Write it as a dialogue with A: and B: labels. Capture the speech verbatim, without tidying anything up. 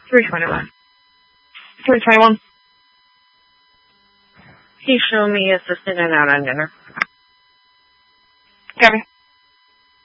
A: three twenty-one.
B: three twenty-one.
A: He's showing me assistant and out on dinner.
B: Copy.